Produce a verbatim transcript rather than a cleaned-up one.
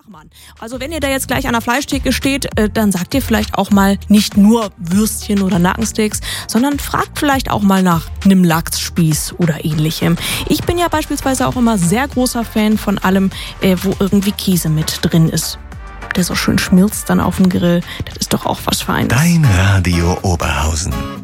Fachmann. Also wenn ihr da jetzt gleich an der Fleischtheke steht, äh, dann sagt ihr vielleicht auch mal nicht nur Würstchen oder Nackensteaks, sondern fragt vielleicht auch mal nach einem Lachsspieß oder ähnlichem. Ich bin ja beispielsweise auch immer sehr großer Fan von allem, äh, wo irgendwie Käse mit drin ist. Der so schön schmilzt dann auf dem Grill. Das ist doch auch was Feines. Dein Radio Oberhausen.